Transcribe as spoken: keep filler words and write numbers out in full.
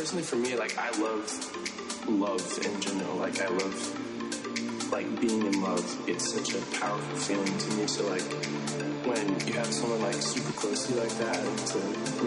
personally for me, like I love love in general. Like I love like being in love. It's such a powerful feeling to me. So like when you have someone like super close to you like that, to